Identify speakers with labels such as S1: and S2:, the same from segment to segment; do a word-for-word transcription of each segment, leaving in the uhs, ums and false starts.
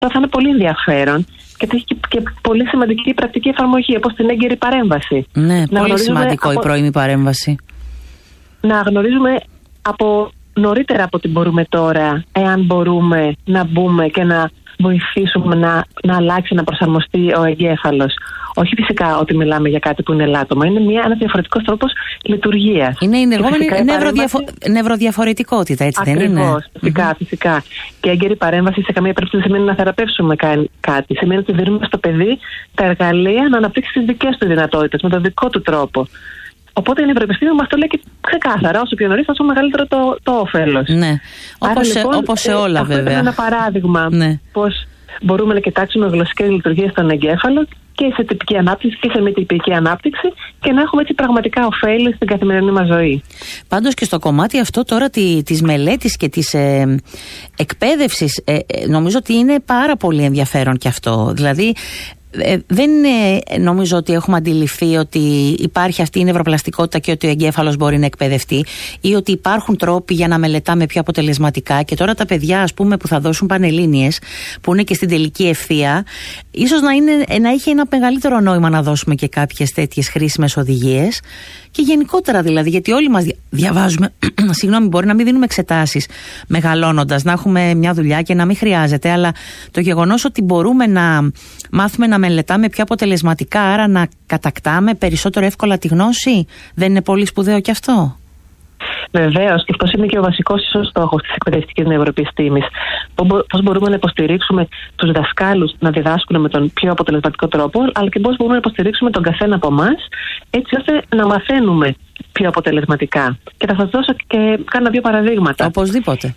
S1: θα είναι πολύ ενδιαφέρον και θα έχει και, και πολύ σημαντική πρακτική εφαρμογή, όπως την έγκαιρη παρέμβαση.
S2: Ναι, να πολύ σημαντικό από, η πρώιμη παρέμβαση.
S1: Να γνωρίζουμε από νωρίτερα από ό,τι μπορούμε τώρα, εάν μπορούμε να μπούμε και να βοηθήσουμε να, να αλλάξει, να προσαρμοστεί ο εγκέφαλος. Όχι φυσικά ότι μιλάμε για κάτι που είναι ελάττωμα. Είναι μια, ένας διαφορετικός τρόπος λειτουργίας.
S2: Είναι η λεγόμενη νευροδιαφο... νευροδιαφορετικότητα, έτσι
S1: ακριβώς,
S2: δεν είναι?
S1: Φυσικά, mm-hmm. φυσικά. Και έγκαιρη παρέμβαση σε καμία περίπτωση δεν σημαίνει να θεραπεύσουμε κάτι. Σημαίνει ότι δίνουμε στο παιδί τα εργαλεία να αναπτύξει τις δικές του δυνατότητες, με τον δικό του τρόπο. Οπότε η νευροεπιστήμη μας το λέει και ξεκάθαρα, όσο πιο νωρίς, όσο μεγαλύτερο το, το όφελος.
S2: Ναι, όπως, σε, λοιπόν, όπως σε όλα
S1: αυτό
S2: βέβαια.
S1: Είναι ένα παράδειγμα
S2: ναι.
S1: πώς μπορούμε να κοιτάξουμε γλωσσικές λειτουργίες στον εγκέφαλο και σε τυπική ανάπτυξη και σε μη τυπική ανάπτυξη και να έχουμε έτσι πραγματικά ωφέλη στην καθημερινή μας ζωή.
S2: Πάντως και στο κομμάτι αυτό τώρα τη, της μελέτης και της ε, εκπαίδευσης, ε, ε, νομίζω ότι είναι πάρα πολύ ενδιαφέρον και αυτό. Δηλαδή, Ε, δεν ε, νομίζω ότι έχουμε αντιληφθεί ότι υπάρχει αυτή η νευροπλαστικότητα και ότι ο εγκέφαλος μπορεί να εκπαιδευτεί ή ότι υπάρχουν τρόποι για να μελετάμε πιο αποτελεσματικά. Και τώρα τα παιδιά, ας πούμε, που θα δώσουν πανελλήνιες, που είναι και στην τελική ευθεία, ίσως να, είναι, να έχει ένα μεγαλύτερο νόημα να δώσουμε και κάποιες τέτοιες χρήσιμες οδηγίες. Και γενικότερα δηλαδή, γιατί όλοι μας διαβάζουμε, συγγνώμη, μπορεί να μην δίνουμε εξετάσεις μεγαλώνοντας, να έχουμε μια δουλειά και να μην χρειάζεται, αλλά το γεγονός ότι μπορούμε να μάθουμε να μελετάμε πιο αποτελεσματικά, άρα να κατακτάμε περισσότερο εύκολα τη γνώση, δεν είναι πολύ σπουδαίο κι αυτό?
S1: Βεβαίως, και αυτός είναι και ο βασικός ίσως στόχος της εκπαιδευτικής νευροεπιστήμης. Πώς μπορούμε να υποστηρίξουμε τους δασκάλους να διδάσκουν με τον πιο αποτελεσματικό τρόπο, αλλά και πώς μπορούμε να υποστηρίξουμε τον καθένα από εμάς, έτσι ώστε να μαθαίνουμε πιο αποτελεσματικά. Και θα σας δώσω και κάνα δύο παραδείγματα.
S2: Οπωσδήποτε.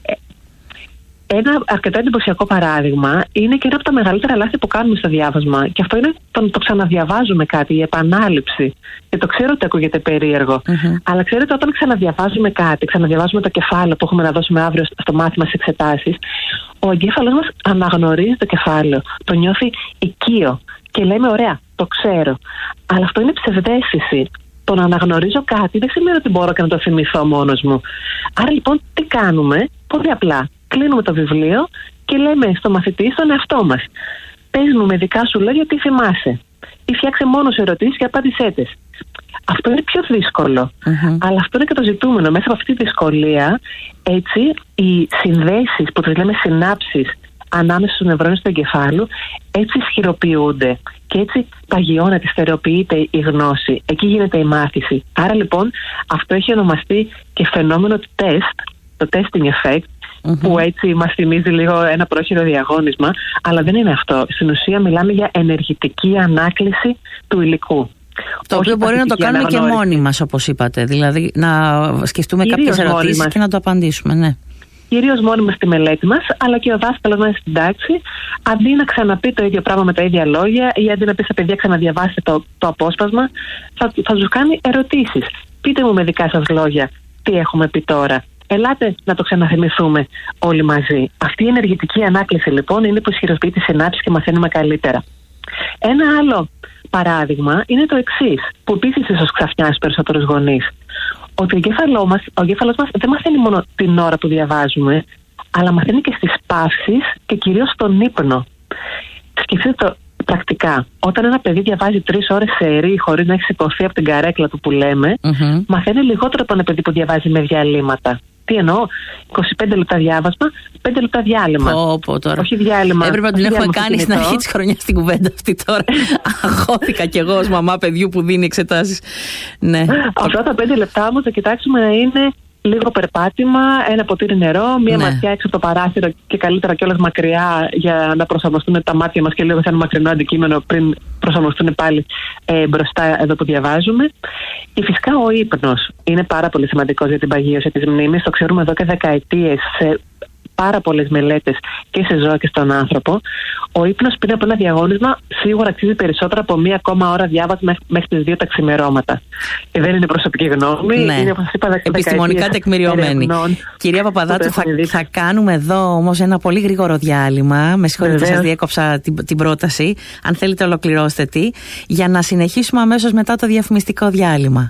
S1: Ένα αρκετά εντυπωσιακό παράδειγμα είναι και ένα από τα μεγαλύτερα λάθη που κάνουμε στο διάβασμα. Και αυτό είναι το να το ξαναδιαβάζουμε κάτι, η επανάληψη. Και το ξέρω ότι ακούγεται περίεργο. Mm-hmm. Αλλά ξέρετε, όταν ξαναδιαβάζουμε κάτι, ξαναδιαβάζουμε το κεφάλαιο που έχουμε να δώσουμε αύριο στο μάθημα στις εξετάσεις, ο εγκέφαλος μας αναγνωρίζει το κεφάλαιο. Το νιώθει οικείο. Και λέμε, ωραία, το ξέρω. Αλλά αυτό είναι ψευδαίσθηση. Το να αναγνωρίζω κάτι δεν σημαίνει ότι μπορώ και να το θυμηθώ μόνος μου. Άρα λοιπόν, τι κάνουμε? Πολύ απλά. Κλείνουμε το βιβλίο και λέμε στο μαθητή, στον εαυτό μας, πες μου με δικά σου λόγια τι θυμάσαι. Ή φτιάξε μόνος ερωτήσεις και απάντησέ τες. Αυτό είναι πιο δύσκολο. Mm-hmm. Αλλά αυτό είναι και το ζητούμενο. Μέσα από αυτή τη δυσκολία, έτσι, οι συνδέσεις που τις λέμε συνάψεις ανάμεσα στους νευρώνες του εγκεφάλου, έτσι ισχυροποιούνται. Και έτσι παγιώνεται, στερεοποιείται η γνώση. Εκεί γίνεται η μάθηση. Άρα λοιπόν, αυτό έχει ονομαστεί και φαινόμενο του τεστ, το testing effect, Mm-hmm. που έτσι μας θυμίζει λίγο ένα πρόχειρο διαγώνισμα, αλλά δεν είναι αυτό. Στην ουσία μιλάμε για ενεργητική ανάκληση του υλικού.
S2: Το οποίο μπορεί να το κάνουμε αναγνώριση. Και μόνοι μας, όπως είπατε. Δηλαδή να σκεφτούμε κάποιες ερωτήσεις και να το απαντήσουμε. Ναι.
S1: Κυρίως μόνοι μας στη μελέτη μας, αλλά και ο δάσκαλος μας στην τάξη, αντί να ξαναπεί το ίδιο πράγμα με τα ίδια λόγια ή αντί να πει στα παιδιά ξαναδιαβάστε το, το απόσπασμα, θα, θα τους κάνει ερωτήσεις. Πείτε μου με δικά σας λόγια τι έχουμε πει τώρα. Ελάτε να το ξαναθυμηθούμε όλοι μαζί. Αυτή η ενεργητική ανάκληση λοιπόν είναι που ισχυροποιεί τις συνάψεις και μαθαίνουμε καλύτερα. Ένα άλλο παράδειγμα είναι το εξής, που επίσης ίσως ξαφνιάσει στους περισσότερους γονείς. Ότι ο εγκέφαλός μας, ο εγκέφαλος μας δεν μαθαίνει μόνο την ώρα που διαβάζουμε, αλλά μαθαίνει και στις παύσεις και κυρίως στον ύπνο. Σκεφτείτε το πρακτικά. Όταν ένα παιδί διαβάζει τρεις ώρες σε ρί χωρίς να έχει σηκωθεί από την καρέκλα του που λέμε, mm-hmm. μαθαίνει λιγότερο από ένα παιδί που διαβάζει με διαλύματα. Τι εννοώ, είκοσι πέντε λεπτά διάβασμα, πέντε λεπτά διάλειμμα.
S2: Πω, πω, τώρα.
S1: Όχι διάλειμμα.
S2: Έπρεπε να την έχουμε κάνει στην αρχή της χρονιάς την κουβέντα αυτή τώρα. Αγχώθηκα κι εγώ ως μαμά παιδιού που δίνει εξετάσεις. Ναι.
S1: Αυτά τα πέντε λεπτά όμως θα κοιτάξουμε να είναι λίγο περπάτημα, ένα ποτήρι νερό, μία ναι. ματιά έξω από το παράθυρο και καλύτερα κιόλας μακριά για να προσαρμοστούν τα μάτια μας και λίγο σε ένα μακρινό αντικείμενο πριν προσαρμοστούν πάλι ε, μπροστά εδώ που διαβάζουμε. Και φυσικά ο ύπνος είναι πάρα πολύ σημαντικός για την παγίωση της μνήμης. Το ξέρουμε εδώ και δεκαετίες σε πάρα πολλές μελέτες και σε ζώα και στον άνθρωπο. Ο ύπνος πριν από ένα διαγώνισμα σίγουρα αξίζει περισσότερο από μία ακόμα ώρα διάβασμα μέχρι τις δύο τα ξημερώματα. Και δεν είναι προσωπική γνώμη,
S2: ναι.
S1: είναι όπως είπα
S2: επιστημονικά τεκμηριωμένη. Κυρία Παπαδάτου, θα, θα κάνουμε εδώ όμως ένα πολύ γρήγορο διάλειμμα. Με συγχωρείτε, σας διέκοψα την, την πρόταση. Αν θέλετε, ολοκληρώστε τη, για να συνεχίσουμε αμέσως μετά το διαφημιστικό διάλειμμα.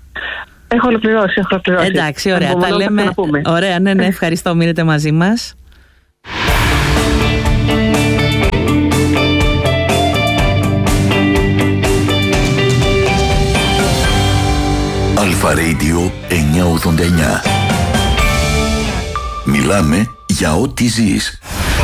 S1: Έχω ολοκληρώσει, έχω ολοκληρώσει.
S2: Εντάξει, ωραία. Τα λέμε. Ωραία, ναι, ναι, ευχαριστώ. Μείνετε μαζί μας.
S3: Αλφα Radio εννιακόσια ογδόντα εννιά. Μιλάμε για ό,τι ζεις.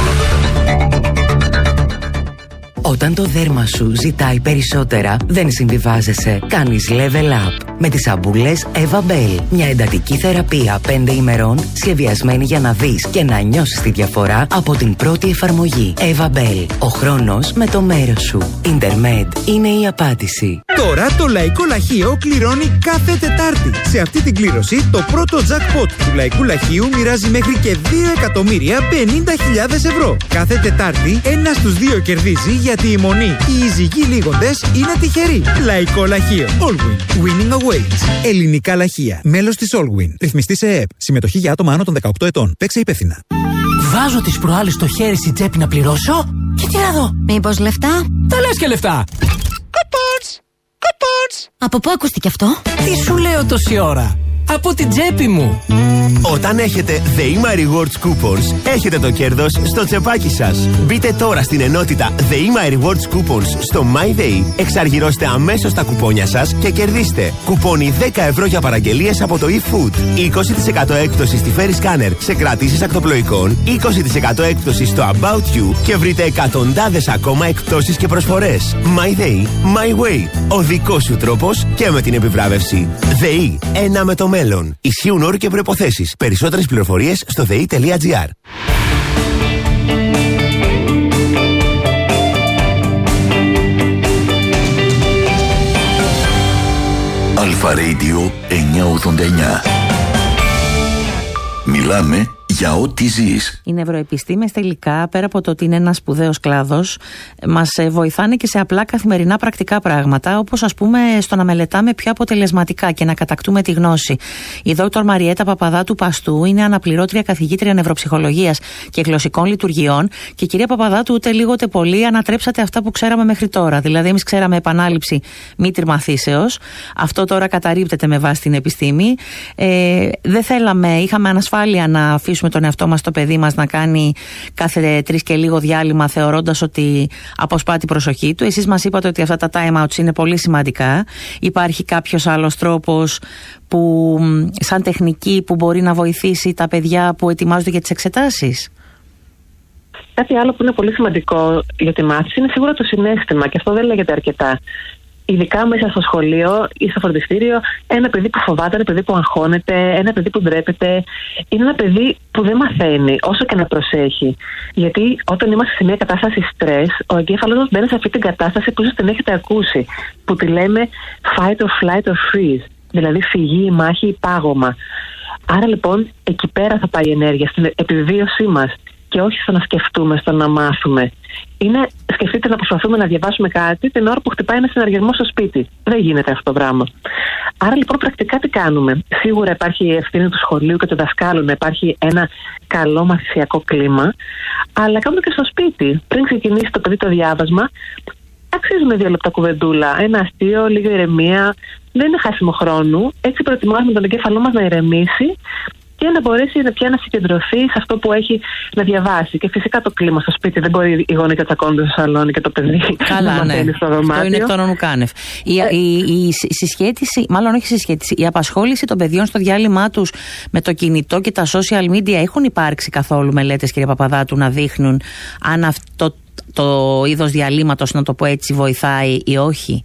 S4: Όταν το δέρμα σου ζητάει περισσότερα, δεν συμβιβάζεσαι. Κάνεις level up με τις σαμπούλες Evabel. Μια εντατική θεραπεία πέντε ημερών, σχεδιασμένη για να δεις και να νιώσεις τη διαφορά από την πρώτη εφαρμογή. Evabel. Ο χρόνος με το μέρος σου. Intermed είναι η απάντηση.
S5: Τώρα το Λαϊκό Λαχείο κληρώνει κάθε Τετάρτη. Σε αυτή την κλήρωση, το πρώτο jackpot του Λαϊκού Λαχείου μοιράζει μέχρι και δύο εκατομμύρια πενήντα χιλιάδες ευρώ. Κάθε Τετάρτη, ένα στους δύο κερδίζει, γιατί η μονή, οι ειζυγοί λίγοντες είναι τυχεροί. Λαϊκό Λαχείο. Allwin. Winning awaits. Ελληνικά λαχεία. Μέλος της Allwin. Ρυθμιστή σε ΕΕΠ. Συμμετοχή για άτομα άνω των δεκαοκτώ ετών. Παίξε υπεύθυνα.
S6: Βάζω τις προάλλες το χέρι στην τσέπη να πληρώσω και τι να δω.
S7: Μήπως λεφτά?
S6: Τα λες και λεφτά.
S7: Κουπόνς. Κουπόνς. Από πού ακούστηκε αυτό?
S6: Τι σου λέω τόση ώρα? Από την τσέπη μου.
S8: Όταν έχετε The My Rewards Coupons, έχετε το κέρδος στο τσεπάκι σας. Μπείτε τώρα στην ενότητα The My Rewards Coupons στο MyDay, εξαργυρώστε αμέσως τα κουπόνια σας και κερδίστε κουπόνι δέκα ευρώ για παραγγελίες από το eFood, είκοσι τοις εκατό έκπτωση στη Ferry Scanner σε κρατήσεις ακτοπλοϊκών, είκοσι τοις εκατό έκπτωση στο About You και βρείτε εκατοντάδες ακόμα εκπτώσεις και προσφορές. MyDay, My Way. Ο δικός σου τρόπος και με την επιβράβευση. ΔΕΗ, ένα με το μέλλον. Ισχύουν όροι και προϋποθέσεις. Περισσότερες πληροφορίες στο δε ι τελεία τζι άρ.
S3: Αλφα Radio εννιακόσια ογδόντα εννιά. Μιλάμε για ό,τι ζεις.
S2: Οι νευροεπιστήμες τελικά, πέρα από το ότι είναι ένας σπουδαίος κλάδος, μας βοηθάνε και σε απλά καθημερινά πρακτικά πράγματα, όπως ας πούμε στο να μελετάμε πιο αποτελεσματικά και να κατακτούμε τη γνώση. Η δόκτωρ Μαριέτα Παπαδάτου Παστού είναι αναπληρώτρια καθηγήτρια νευροψυχολογίας και γλωσσικών λειτουργιών και κυρία Παπαδάτου, ούτε λίγο ούτε πολύ ανατρέψατε αυτά που ξέραμε μέχρι τώρα. Δηλαδή, εμείς ξέραμε επανάληψη μήτρ μαθήσεως. Αυτό τώρα καταρρίπτεται με βάση την επιστήμη. Ε, δεν θέλαμε, είχαμε ανασφάλεια να αφήσουμε τον εαυτό μας, το παιδί μας, να κάνει κάθε τρεις και λίγο διάλειμμα, θεωρώντας ότι αποσπά την προσοχή του. Εσείς μας είπατε ότι αυτά τα time outs είναι πολύ σημαντικά. Υπάρχει κάποιος άλλος τρόπος που, σαν τεχνική, που μπορεί να βοηθήσει τα παιδιά που ετοιμάζονται για τις εξετάσεις?
S1: Κάτι άλλο που είναι πολύ σημαντικό για τη μάθηση είναι σίγουρα το συναίσθημα, και αυτό δεν λέγεται αρκετά. Ειδικά μέσα στο σχολείο ή στο φροντιστήριο, ένα παιδί που φοβάται, ένα παιδί που αγχώνεται, ένα παιδί που ντρέπεται, είναι ένα παιδί που δεν μαθαίνει όσο και να προσέχει. Γιατί όταν είμαστε σε μια κατάσταση στρες, ο εγκέφαλος μας μπαίνει σε αυτή την κατάσταση που ίσως την έχετε ακούσει, που τη λέμε fight or flight or freeze, δηλαδή φυγή, μάχη ή πάγωμα. Άρα λοιπόν εκεί πέρα θα πάει η ενέργεια, στην επιβίωσή μας, και όχι στο να σκεφτούμε, στο να μάθουμε. Είναι, σκεφτείτε να προσπαθούμε να διαβάσουμε κάτι την ώρα που χτυπάει ένα συναργισμό στο σπίτι. Δεν γίνεται αυτό το πράγμα. Άρα λοιπόν πρακτικά τι κάνουμε? Σίγουρα υπάρχει η ευθύνη του σχολείου και του δασκάλου να υπάρχει ένα καλό μαθησιακό κλίμα, αλλά κάνουμε και στο σπίτι. Πριν ξεκινήσει το παιδί το διάβασμα, αξίζουμε δύο λεπτά κουβεντούλα, ένα αστείο, λίγη ηρεμία. Δεν είναι χάσιμο χρόνου. Έτσι προετοιμάζουμε τον εγκέφαλό μας να ηρεμήσει και να μπορέσει να πια να συγκεντρωθεί σε αυτό που έχει να διαβάσει. Και φυσικά το κλίμα στο σπίτι. Δεν μπορεί η γονεί να τσακώνονται στο σαλόνι και το παιδί
S2: Καλά, να μαθαίνει
S1: ναι. στο δωμάτιο.
S2: Αυτό είναι εκ των ονουκάνευ. Η, ε... η, η, η συσχέτιση, μάλλον όχι συσχέτιση, η απασχόληση των παιδιών στο διάλειμμα τους με το κινητό και τα social media, έχουν υπάρξει καθόλου μελέτες, κυρία Παπαδάτου, να δείχνουν αν αυτό το είδος διαλύματος, να το πω έτσι, βοηθάει ή όχι?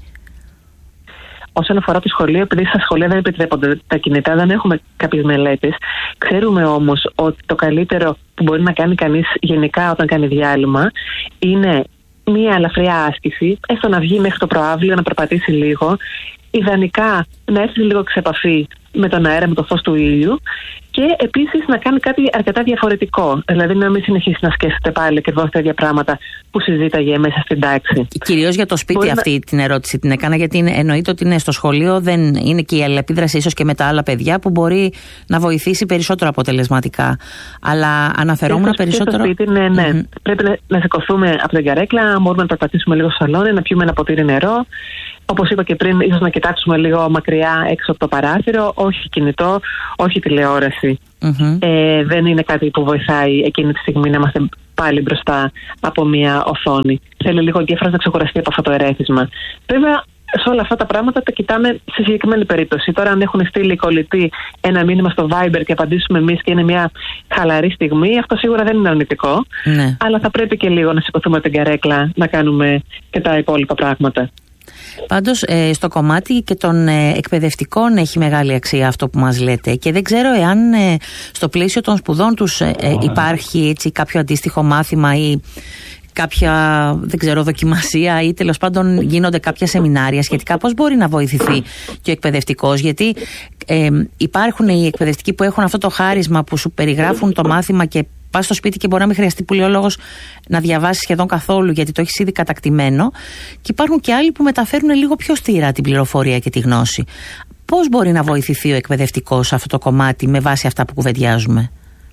S1: Όσον αφορά το σχολείο, επειδή στα σχολεία δεν επιτρέπονται τα κινητά, δεν έχουμε κάποιες μελέτες. Ξέρουμε όμως ότι το καλύτερο που μπορεί να κάνει κανείς γενικά όταν κάνει διάλειμμα είναι μία ελαφριά άσκηση, έστω να βγει μέχρι το προαύλιο, να περπατήσει λίγο, ιδανικά να έρθει λίγο σε επαφή με τον αέρα, με το φως του ήλιου, και επίσης να κάνει κάτι αρκετά διαφορετικό. Δηλαδή να μην συνεχίσει να σκέφτεται πάλι ακριβώς τα ίδια πράγματα που συζήταγε μέσα στην τάξη.
S2: Κυρίως για το σπίτι μπορεί αυτή να... την ερώτηση την έκανα, γιατί είναι, εννοείται ότι είναι στο σχολείο, δεν είναι και η αλληλεπίδραση ίσως και με τα άλλα παιδιά που μπορεί να βοηθήσει περισσότερο αποτελεσματικά. Αλλά αναφερόμουν
S1: στο
S2: περισσότερο.
S1: Στο σπίτι, ναι, ναι. Mm-hmm. Πρέπει να, να σηκωθούμε από την καρέκλα, μπορούμε να περπατήσουμε λίγο στο σαλόνι, να πιούμε ένα ποτήρι νερό. Όπως είπα και πριν, ίσως να κοιτάξουμε λίγο μακριά έξω από το παράθυρο, όχι κινητό, όχι τηλεόραση. Mm-hmm. Ε, δεν είναι κάτι που βοηθάει εκείνη τη στιγμή να είμαστε πάλι μπροστά από μια οθόνη. Θέλει λίγο ο εγκέφαλος να ξεκουραστεί από αυτό το ερέθισμα. Βέβαια, σε όλα αυτά τα πράγματα τα κοιτάμε σε συγκεκριμένη περίπτωση. Τώρα, αν έχουν στείλει οι κολλητοί ένα μήνυμα στο Viber και απαντήσουμε εμείς και είναι μια χαλαρή στιγμή, αυτό σίγουρα δεν είναι αρνητικό. Ναι. Αλλά θα πρέπει και λίγο να σηκωθούμε την καρέκλα να κάνουμε και τα υπόλοιπα πράγματα.
S2: Πάντως ε, στο κομμάτι και των ε, εκπαιδευτικών έχει μεγάλη αξία αυτό που μας λέτε, και δεν ξέρω εάν ε, στο πλαίσιο των σπουδών τους ε, ε, υπάρχει έτσι κάποιο αντίστοιχο μάθημα ή κάποια, δεν ξέρω, δοκιμασία, ή τέλος πάντων γίνονται κάποια σεμινάρια σχετικά πώς μπορεί να βοηθηθεί και ο εκπαιδευτικός, γιατί ε, υπάρχουν οι εκπαιδευτικοί που έχουν αυτό το χάρισμα που σου περιγράφουν το μάθημα και πας στο σπίτι και μπορεί να μην χρειαστεί πουλιόλογος να διαβάσει σχεδόν καθόλου, γιατί το έχεις ήδη κατακτημένο, και υπάρχουν και άλλοι που μεταφέρουν λίγο πιο στήρα την πληροφορία και τη γνώση. Πώς μπορεί να βοηθηθεί ο εκπαιδευτικός σε αυτό το κομμάτι με βάση αυτά που κουβεντιάζουμε?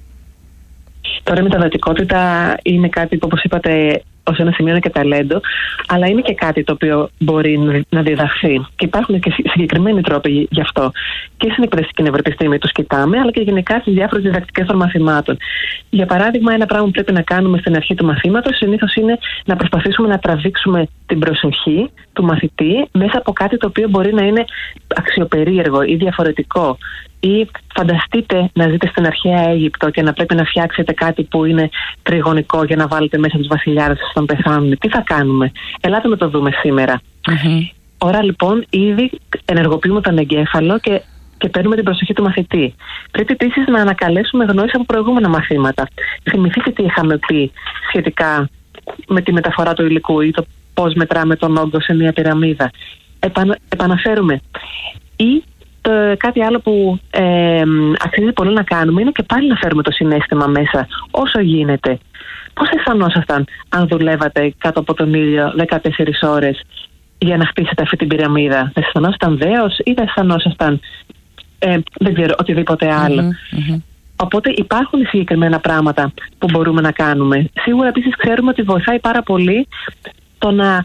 S1: Τώρα η μεταδοτικότητα είναι κάτι που, όπως είπατε, ως ένα σημείο είναι και ταλέντο, αλλά είναι και κάτι το οποίο μπορεί να διδαχθεί. Και υπάρχουν και συγκεκριμένοι τρόποι γι' αυτό. Και στην εκπαιδευτική νευροεπιστήμη τους κοιτάμε, αλλά και γενικά στις διάφορες διδακτικές των μαθημάτων. Για παράδειγμα, ένα πράγμα που πρέπει να κάνουμε στην αρχή του μαθήματος συνήθως είναι να προσπαθήσουμε να τραβήξουμε την προσοχή του μαθητή μέσα από κάτι το οποίο μπορεί να είναι αξιοπερίεργο ή διαφορετικό. Ή φανταστείτε να ζείτε στην αρχαία Αίγυπτο και να πρέπει να φτιάξετε κάτι που είναι τριγωνικό για να βάλετε μέσα τους βασιλιάδες όταν πεθάνουν. Τι θα κάνουμε? Ελάτε να το δούμε σήμερα. Mm-hmm. Ώρα λοιπόν ήδη ενεργοποιούμε τον εγκέφαλο και, και παίρνουμε την προσοχή του μαθητή. Πρέπει επίσης να ανακαλέσουμε γνώσεις από προηγούμενα μαθήματα. Θυμηθείτε τι είχαμε πει σχετικά με τη μεταφορά του υλικού ή το πώς μετράμε τον όγκο σε μια πυραμίδα. Επανα, επαναφέρουμε. Ή το, κάτι άλλο που ε, αξίζει πολύ να κάνουμε είναι και πάλι να φέρουμε το συναίσθημα μέσα όσο γίνεται. Πώς αισθανόσασταν αν δουλεύατε κάτω από τον ήλιο δεκατέσσερις ώρες για να χτίσετε αυτή την πυραμίδα? Θα αισθανόσασταν δέος ή θα αισθανόσασταν ε, δεν ξέρω, οτιδήποτε άλλο? Mm-hmm, mm-hmm. Οπότε υπάρχουν συγκεκριμένα πράγματα που μπορούμε να κάνουμε. Σίγουρα επίσης ξέρουμε ότι βοηθάει πάρα πολύ το να,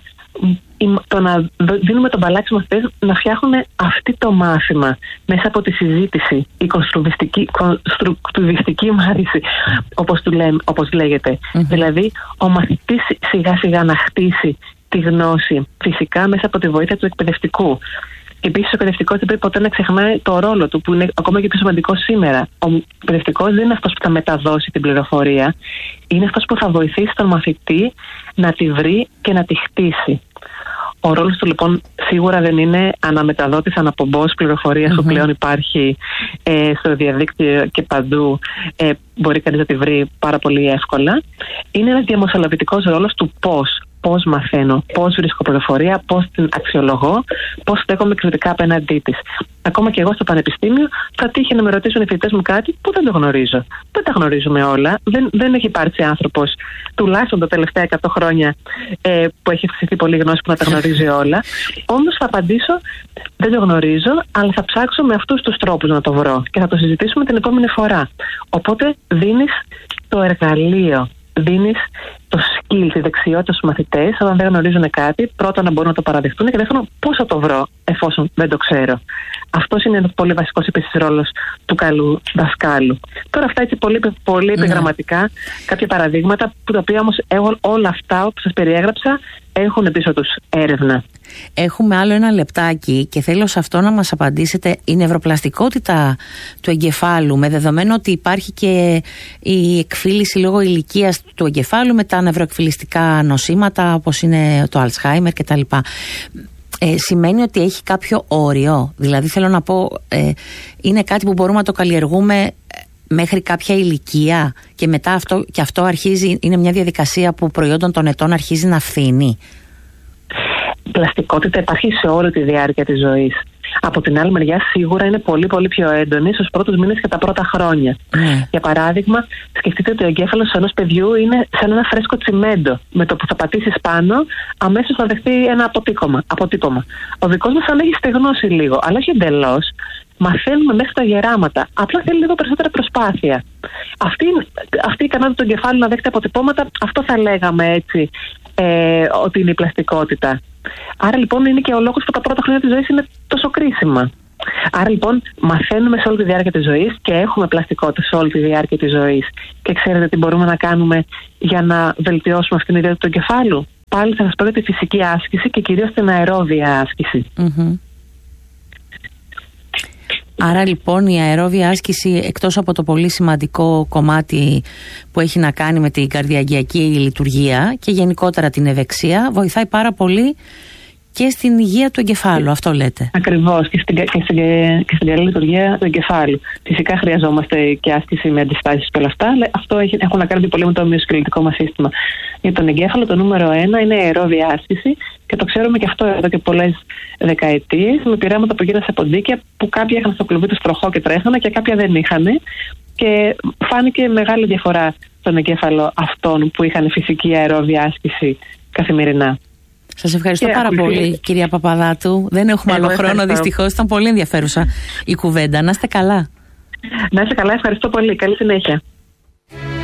S1: το να δίνουμε τον μπαλάκι στους μαθητές να φτιάχνουν αυτή το μάθημα μέσα από τη συζήτηση, η κονστρουκτιβιστική, κονστρουκτιβιστική μάθηση, όπως, του λέμε, όπως λέγεται. Mm-hmm. Δηλαδή ο μαθητής σιγά σιγά να χτίσει τη γνώση, φυσικά μέσα από τη βοήθεια του εκπαιδευτικού. Και επίσης ο εκπαιδευτικός δεν πρέπει ποτέ να ξεχνάει το ρόλο του, που είναι ακόμα και πιο σημαντικό σήμερα. Ο εκπαιδευτικός δεν είναι αυτός που θα μεταδώσει την πληροφορία, είναι αυτός που θα βοηθήσει τον μαθητή να τη βρει και να τη χτίσει. Ο ρόλος του λοιπόν σίγουρα δεν είναι αναμεταδότης, αναπομπός πληροφορίας mm-hmm. που πλέον υπάρχει ε, στο διαδίκτυο και παντού, ε, μπορεί κανείς να τη βρει πάρα πολύ εύκολα. Είναι ένας διαμεσολαβητικός ρόλος του πώς. Πώς μαθαίνω, πώς βρίσκω πληροφορία, πώς την αξιολογώ, πώς στέκομαι κριτικά απέναντί της. Ακόμα και εγώ στο πανεπιστήμιο θα τύχει να με ρωτήσουν οι φοιτητές μου κάτι που δεν το γνωρίζω. Δεν τα γνωρίζουμε όλα. Δεν, δεν έχει υπάρξει άνθρωπος, τουλάχιστον τα τελευταία εκατό χρόνια, ε, που έχει αυξηθεί πολύ γνώση που να τα γνωρίζει όλα. Όμως θα απαντήσω, δεν το γνωρίζω, αλλά θα ψάξω με αυτούς τους τρόπους να το βρω και θα το συζητήσουμε την επόμενη φορά. Οπότε δίνεις το εργαλείο. Δίνεις το skill, τη δεξιότητα στους μαθητές, όταν δεν γνωρίζουν κάτι, πρώτα να μπορούν να το παραδεχτούν και δεύτερον πώς θα το βρω εφόσον δεν το ξέρω. Αυτός είναι ένας πολύ βασικός επίσης ρόλος του καλού δασκάλου. Τώρα αυτά έτσι πολύ, πολύ mm. επιγραμματικά, κάποια παραδείγματα, που τα οποία όμως όλα αυτά που σας περιέγραψα έχουν πίσω τους έρευνα.
S2: Έχουμε άλλο ένα λεπτάκι και θέλω σε αυτό να μας απαντήσετε. Η νευροπλαστικότητα του εγκεφάλου, με δεδομένο ότι υπάρχει και η εκφύλιση λόγω ηλικίας του εγκεφάλου με τα νευροεκφυλιστικά νοσήματα όπως είναι το Alzheimer κτλ. Ε, σημαίνει ότι έχει κάποιο όριο? Δηλαδή θέλω να πω, ε, είναι κάτι που μπορούμε να το καλλιεργούμε μέχρι κάποια ηλικία και μετά αυτό, και αυτό αρχίζει, είναι μια διαδικασία που προϊόντων των ετών αρχίζει να φθήνει?
S1: Η πλαστικότητα υπάρχει σε όλη τη διάρκεια της ζωής. Από την άλλη μεριά σίγουρα είναι πολύ πολύ πιο έντονη στους πρώτους μήνες και τα πρώτα χρόνια. Mm. Για παράδειγμα, σκεφτείτε ότι ο εγκέφαλος ενός παιδιού είναι σαν ένα φρέσκο τσιμέντο. Με το που θα πατήσεις πάνω, αμέσως θα δεχτεί ένα αποτύπωμα. αποτύπωμα. Ο δικός μας αν έχει στεγνώσει λίγο, αλλά όχι εντελώς. Μαθαίνουμε μέχρι τα γεράματα. Απλά θέλει λίγο περισσότερη προσπάθεια. Αυτή, αυτή η ικανότητα του εγκεφάλου να δέχεται αποτυπώματα, αυτό θα λέγαμε έτσι, ε, ότι είναι η πλαστικότητα. Άρα λοιπόν είναι και ο λόγος που τα πρώτα χρόνια της ζωής είναι τόσο κρίσιμα. Άρα λοιπόν μαθαίνουμε σε όλη τη διάρκεια της ζωής και έχουμε πλαστικότητα σε όλη τη διάρκεια της ζωής. Και ξέρετε τι μπορούμε να κάνουμε για να βελτιώσουμε αυτήν την ιδέα του εγκεφάλου? πάλι θα σας πω για τη φυσική άσκηση και κυρίως την αερόβια άσκηση.
S2: Mm-hmm. Άρα λοιπόν η αερόβια άσκηση, εκτός από το πολύ σημαντικό κομμάτι που έχει να κάνει με την καρδιαγγειακή λειτουργία και γενικότερα την ευεξία, βοηθάει πάρα πολύ και στην υγεία του εγκεφάλου, αυτό λέτε. Ακριβώς, και στην, και στην, και στην καλή λειτουργία του εγκεφάλου. Φυσικά χρειαζόμαστε και άσκηση με αντιστάσεις και όλα αυτά, αλλά αυτό έχει, έχουν να κάνουν πολύ με το μυοσκελετικό μας σύστημα. Για τον εγκέφαλο το νούμερο ένα είναι η αερόβια άσκηση και το ξέρουμε και αυτό εδώ και πολλές δεκαετίες, με πειράματα που γίνανε σε ποντίκια που κάποια είχαν στο κλουβί του τροχό και τρέχανε και κάποια δεν είχαν. Και φάνηκε μεγάλη διαφορά στον εγκέφαλο αυτών που είχαν φυσική αερόβια άσκηση καθημερινά. Σας ευχαριστώ και πάρα ακολουθεί. πολύ, κυρία Παπαδάτου. Δεν έχουμε Εγώ άλλο χρόνο, δυστυχώς. Ήταν πολύ ενδιαφέρουσα η κουβέντα. Να είστε καλά. Να είστε καλά, ευχαριστώ πολύ. Καλή συνέχεια.